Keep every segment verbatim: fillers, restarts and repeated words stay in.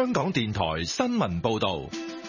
香港電台新聞報道。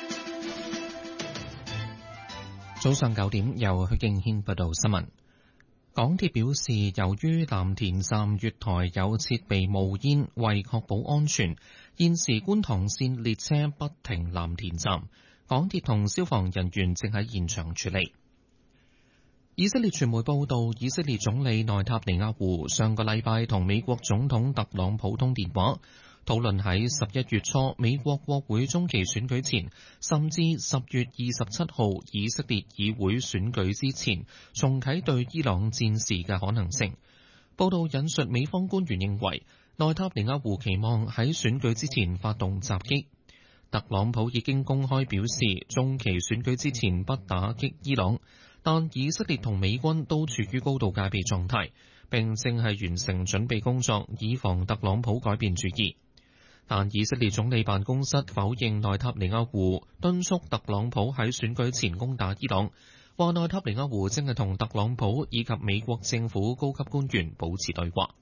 早上九點，由許敬軒報道新聞。港鐵表示，由於藍田站月台有設備冒煙，為確保安全，現時觀塘線列車不停藍田站。港鐵同消防人員正喺現場處理。以色列傳媒報道，以色列總理內塔尼亞胡上個禮拜同美國總統特朗普通電話，討論喺十一月初美國國會中期選舉前，甚至十月二十七號以色列議會選舉之前，重啟對伊朗戰事嘅可能性。報道引述美方官員認為，內塔尼亞胡期望喺選舉之前發動襲擊。特朗普已經公開表示，中期選舉之前不打擊伊朗，但以色列同美軍都處於高度戒備狀態，並正係完成準備工作，以防特朗普改變主意。但以色列總理辦公室否認內塔尼亞胡敦促特朗普喺選舉前攻打伊朗，話內塔尼亞胡正係同特朗普以及美國政府高級官員保持對話。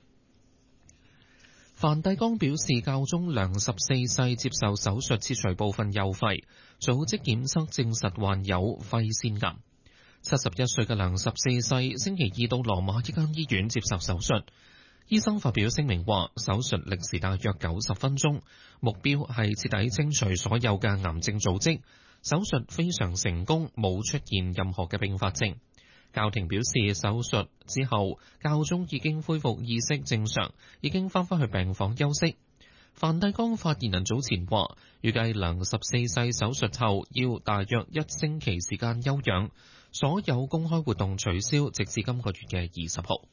梵蒂岡表示，教宗良十四世接受手術切除部分右肺，組織檢測證實患有肺腺癌。七十一歲嘅良十四世星期二到羅馬一間醫院接受手術，醫生發表聲明話，手術歷時大約九十分鐘，目標係徹底清除所有嘅癌症組織。手術非常成功，冇出現任何嘅併發症。教廷表示，手術之後教宗已經恢復意識正常，已經翻返去病房休息。梵蒂岡發言人早前話，預計良十四世手術後要大約一星期時間休養，所有公開活動取消，直至今個月嘅二十號。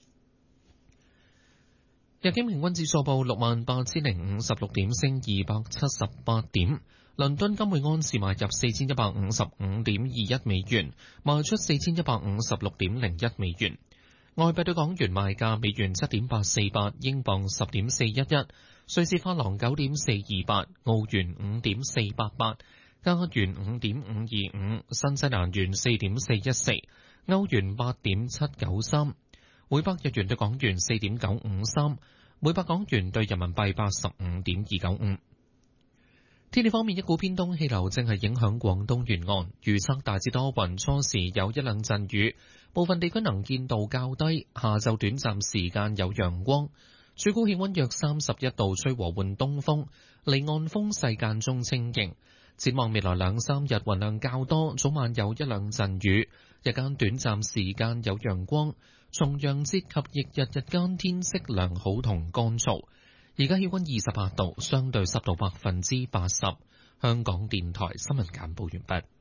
日經平均指數報六萬八千零五十六點，升二百七十八點。倫敦金每安士買入四千一百五十五點二一美元，賣出四千一百五十六點零一美元。外幣對港元賣價：美元七點八四八，英鎊十點四一一，瑞士法郎九點四二八，澳元五點四八八，加元五點五二五，新西蘭元四點四一四，歐元八點七九三，每百日元對港元四點九五三，每百港元對人民幣八十五點二九五。天氣方面，一股偏東氣流正係影響廣東沿岸，預測大致多雲，初時有一兩陣雨，部分地區能見度較低。下晝短暫時間有陽光，最高氣溫約三十一度，吹和緩東風，離岸風勢間中清勁。展望未來兩三日雲量較多，早晚有一兩陣雨，日間短暫時間有陽光。重陽節及翌日日間天色良好同乾燥。而家氣溫二十八度，相對濕度百分之八十。香港電台新聞簡報完畢。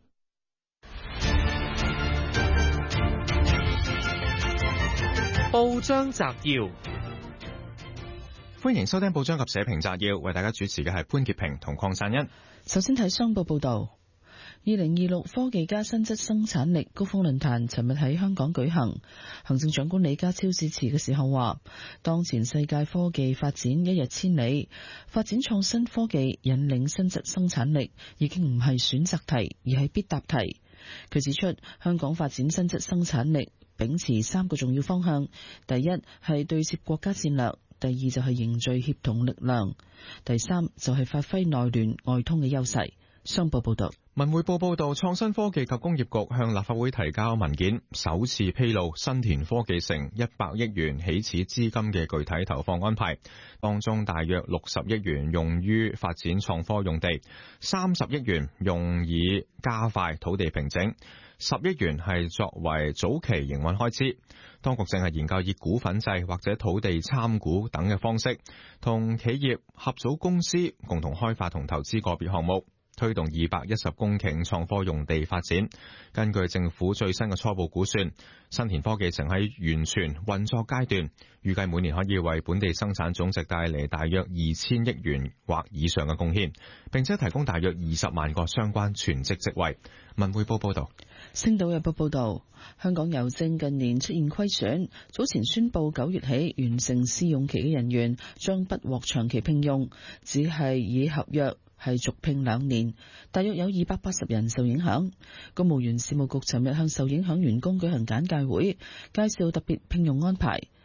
報章摘要， 歡迎收聽報章及社評摘要，為大家主持嘅係潘潔平同鄺散欣。 首先睇商報報道。二零二六科技加新質生產力高峰論壇尋日喺香港舉行，行政長官李家超致辭嘅時候話，當前世界科技發展一日千里，發展創新科技引領新質生產力已經唔係選擇題，而係必答題。佢指出，香港發展新質生產力秉持三個重要方向，第一係對接國家戰略，第二就係凝聚協同力量，第三就係發揮內聯外通嘅優勢。商報報道。 文匯報報道，創新科技及工業局向立法會提交文件，首次披露新田科技城一百億元起始資金嘅具體投放安排，當中大約六十億元用於發展創科用地，三十億元用以加快土地平整，十億元係作為早期營運開支。當局正係研究以股份制或者土地參股等嘅方式，同企業合組公司共同開發同投資個別項目，推動二百一十公頃創科用地發展。根據政府最新嘅初步估算，新田科技城喺完全運作階段，預計每年可以為本地生產總值帶嚟大約二千億元或以上嘅貢獻，並且提供大約二十萬個相關全職職位。文匯報報道。 星島日報報道，香港郵政近年出現虧損，早前宣布九月起完成試用期嘅人員將不獲長期聘用，只係以合約係續聘兩年，大約有二百八十人受影響。公務員事務局尋日向受影響員工舉行簡介會，介紹特別聘用安排。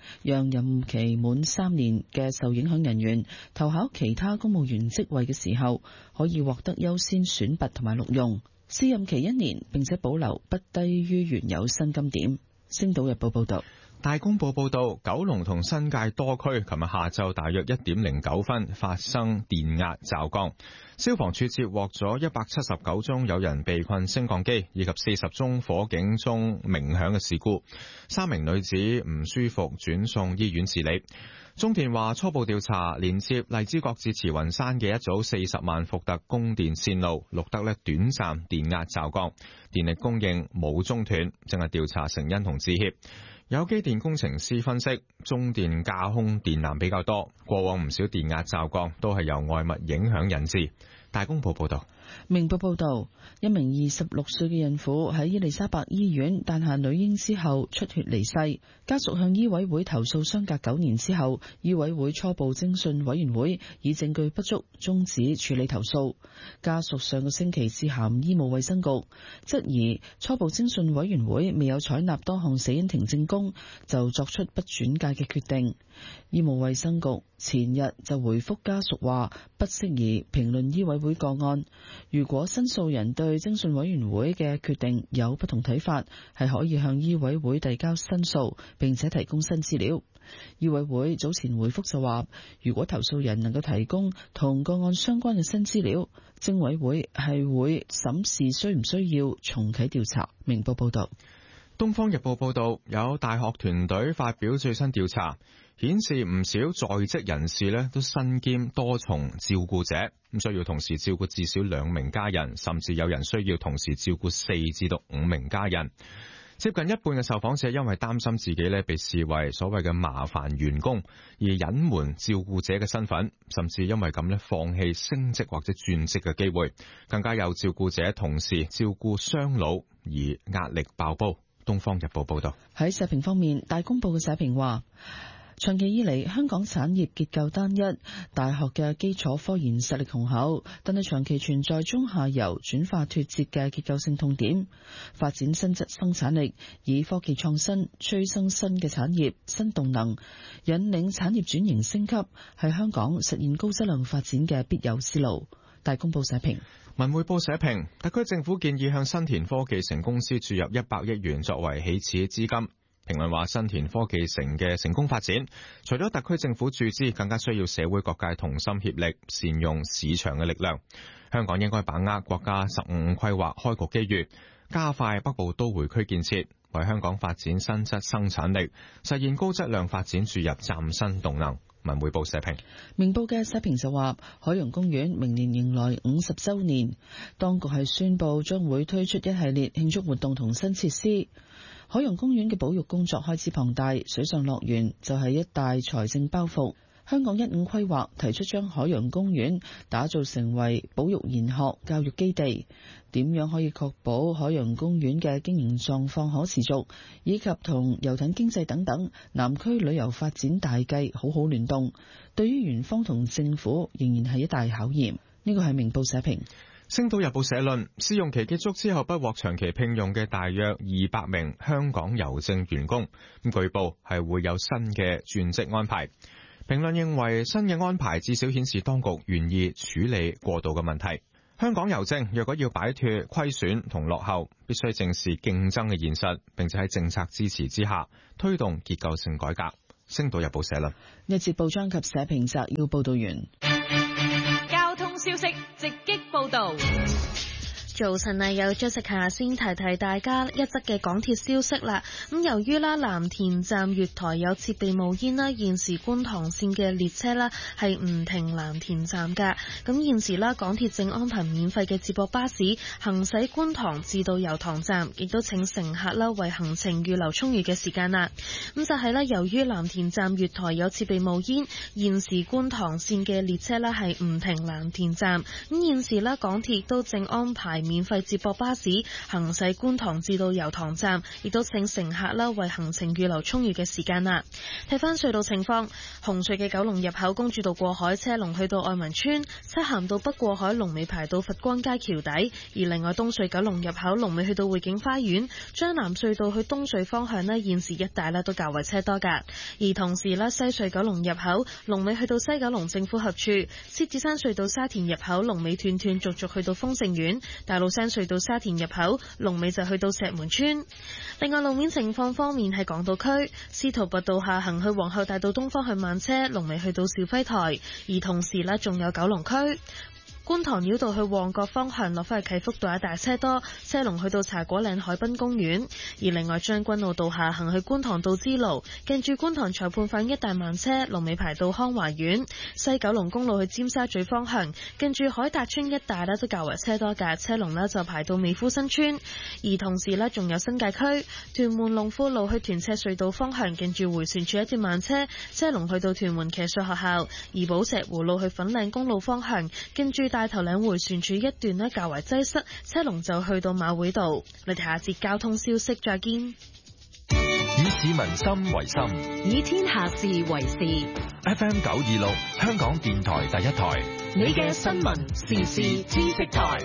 讓任期滿三年嘅受影響人員投考其他公務員職位嘅時候，可以獲得優先選拔同埋錄用。試任期一年，並且保留不低於原有薪金點。星島日報報道。 大公報報道，九龍同新界多區琴日下晝大約一點零九分發生電壓驟降，消防處接獲咗一百七十九宗有人被困升降機以及四十宗火警鐘鳴響嘅事故，三名女子唔舒服轉送醫院治理。中電話初步調查，連接荔枝角至慈雲山嘅一組四十萬伏特供電線路錄得咧短暫電壓驟降，電力供應冇中斷，正係調查成因同致歉。有機電工程師分析，中電架空電纜比較多，過往唔少電壓驟降都係由外物影響引致。大公報報道。 明報報道，一名二十六歲嘅孕婦喺伊利沙伯醫院誕下女嬰之後出血離世，家屬向醫委會投訴，相隔九年之後，醫委會初步偵訊委員會以證據不足終止處理投訴。家屬上個星期致函醫務衛生局，質疑初步偵訊委員會未有採納多項死因庭證供，就作出不轉介嘅決定。醫務衛生局前日就回覆家屬話，不適宜評論醫委會個案。如果申訴人對偵訊委員會嘅決定有不同睇法，係可以向醫委會遞交申訴，並且提供新資料。醫委會早前回覆就話，如果投訴人能夠提供同個案相關嘅新資料，偵委會係會審視需唔需要重啟調查。明報報道。 東方日報報道，有大學團隊發表最新調查，顯示唔少在職人士咧都身兼多重照顧者，咁需要同時照顧至少兩名家人，甚至有人需要同時照顧四至到五名家人。接近一半嘅受訪者因為擔心自己咧被視為所謂嘅麻煩員工，而隱瞞照顧者嘅身份，甚至因為咁咧放棄升職或者轉職嘅機會。更加有照顧者同時照顧雙老而壓力爆煲。東方日報報道。 喺社評方面，大公報嘅社評話，長期以嚟香港產業結構單一，大學嘅基礎科研實力雄厚，但係長期存在中下游轉化脫節嘅結構性痛點。發展新質生產力，以科技創新催生新嘅產業新動能，引領產業轉型升級，係香港實現高質量發展嘅必由之路。大公報社評。 文匯報社評，特區政府建議向新田科技城公司注入一百億元作為起始資金。評論話，新田科技城嘅成功發展，除咗特區政府注資，更加需要社會各界同心協力，善用市場嘅力量。香港應該把握國家十五五規劃開局機遇，加快北部都會區建設，為香港發展新質生產力，實現高質量發展注入嶄新動能。文匯報社評。 明報嘅社評就話，海洋公園明年迎來五十週年，當局係宣布將會推出一系列慶祝活動同新設施。海洋公園嘅保育工作開支龐大，水上樂園就係一大財政包袱。香港一五規劃提出將海洋公園打造成為保育研學教育基地，點樣可以確保海洋公園嘅經營狀況可持續，以及同遊艇經濟等等南區旅遊發展大計好好聯動，對於園方同政府仍然係一大考驗。呢個係明報社評。 星島日報社論，試用期結束之後不獲長期聘用嘅大約二百名香港郵政員工，咁據報係會有新嘅轉職安排。評論認為新嘅安排至少顯示當局願意處理過渡嘅問題。香港郵政若果要擺脫虧損同落後，必須正視競爭嘅現實，並且喺政策支持之下推動結構性改革。星島日報社論。 一節報章及社評摘要報道完。 交通消息直擊報道。 早晨啊，有 Jessica 先提提大家一則嘅港鐵消息啦。咁由於啦藍田站月台有設備冒煙啦，現時觀塘線嘅列車啦係唔停藍田站噶。咁現時啦港鐵正安排免費嘅接駁巴士行駛觀塘至到油塘站，亦都請乘客啦為行程預留充裕嘅時間啦。咁就係啦，由於藍田站月台有設備冒煙，現時觀塘線嘅列車啦係唔停藍田站。咁現時啦港鐵都正安排免費接駁巴士行駛觀塘至到油塘站，亦都請乘客啦為行程預留充裕嘅時間啦。睇翻隧道情況，紅隧嘅九龍入口公主道過海車龍去到愛民村，漆咸道北過海龍尾排到佛光街橋底，而另外東隧九龍入口龍尾去到匯景花園，將南隧道去東隧方向呢，現時一帶呢都較為車多噶。而同時呢，西隧九龍入口龍尾去到西九龍政府合處，獅子山隧道沙田入口龍尾斷斷續續去到豐盛苑，大老山隧道沙田入口龍尾就去到石門村。另外路面情況方面，喺港島區司徒拔道下行去皇后大道東方向慢車，龍尾去到兆輝台，而同時呢，仲有九龍區觀塘繞道去旺角方向落返去啟福道一帶車多，車龍去到茶果嶺海濱公園。而另外將軍澳道下行去觀塘道支路，近住觀塘裁判飯一帶慢車，龍尾排到康華苑。西九龍公路去尖沙咀方向，近住海達村一帶呢都較為車多嘅，車龍呢就排到美孚新村。而同時呢，仲有新界區屯門龍富路去屯赤隧道方向，近住迴旋處一段慢車，車龍去到屯門騎術學校。而寶石湖路去粉嶺公路方向，近住大頭嶺迴旋處一段呢較為擠塞，車龍就去到馬會道。你睇下節交通消息，再見。 以市民心為心， 以天下事為事。 F M 九二六，香港電台第一台， 你嘅新聞時事知識台。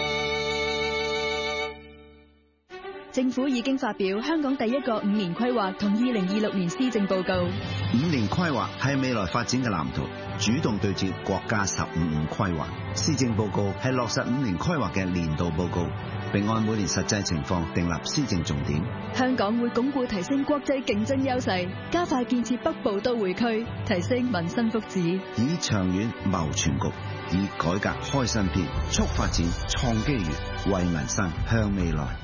政府已經發表香港第一個五年規劃同二零二六年施政報告。 五年規劃係未來發展嘅藍圖，主動對接國家十五五規劃。施政報告係落實五年規劃嘅年度報告，並按每年實際情況訂立施政重點。 香港會鞏固提升國際競爭優勢，加快建設北部都會區，提升民生福祉， 以長遠謀全局，以改革開新篇，促發展創機遇，為民生向未來。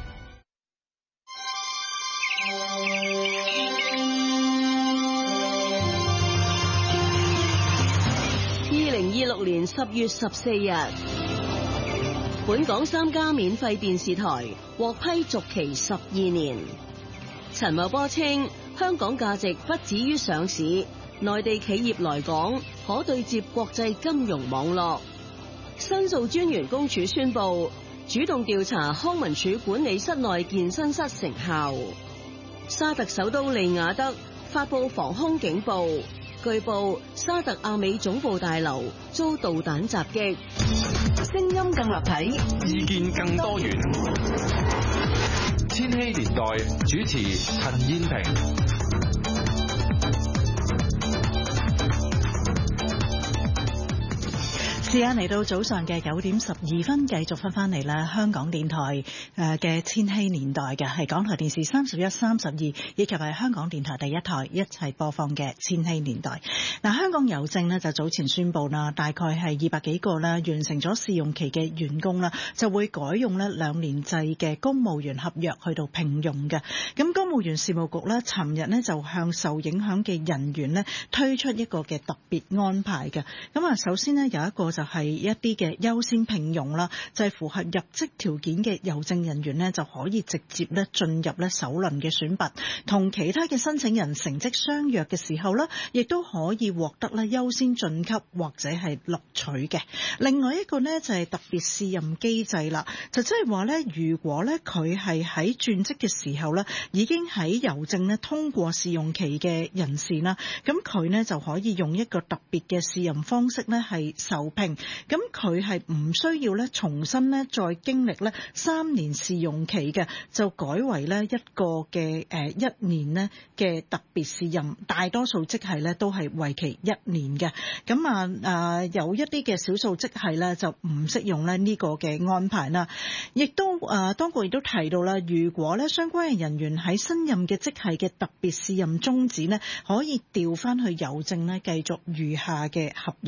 二零二六年十月十四日，本港三家免費電視台獲批續期十二年。陳茂波稱，香港價值不止於上市，內地企業來港可對接國際金融網絡。申訴專員公署宣布，主動調查康文署管理室內健身室成效。沙特首都利雅得發布防空警報。據報，沙特阿美總部大樓遭導彈襲擊。聲音更立體， 意見更多元。千禧年代主持陳燕萍。 時間嚟到早上嘅九點十二分，繼續翻翻嚟啦。香港電台誒嘅千禧年代嘅係港台電視三十一、三十二，以及係香港電台第一台一齊播放嘅千禧年代。嗱，香港郵政呢就早前宣布啦，大概係二百幾個啦，完成咗試用期嘅員工啦，就會改用呢兩年制嘅公務員合約去到聘用嘅。咁公務員事務局呢，尋日呢就向受影響嘅人員呢推出一個嘅特別安排嘅。咁啊，首先呢有一個就係一啲嘅優先聘用啦，就係符合入職條件嘅郵政人員呢，就可以直接咧進入咧首輪嘅選拔，同其他嘅申請人成績相若嘅時候呢，亦都可以獲得咧優先晉級或者係錄取嘅。另外一個呢，就係特別試任機制啦，就即係話呢，如果呢佢係喺轉職嘅時候呢，已經喺郵政呢通過試用期嘅人士啦，咁佢呢就可以用一個特別嘅試任方式呢係受聘。咁佢係唔需要咧重新咧再經歷咧三年試用期嘅，就改為咧一個嘅誒一年咧嘅特別試任，大多數職系咧都係為期一年嘅。咁啊誒有一啲嘅少數職系咧就唔適用咧呢個嘅安排啦。亦都誒當局亦都提到啦，如果咧相關嘅人員喺新任嘅職系嘅特別試任終止咧，可以調翻去郵政咧繼續餘下嘅合約。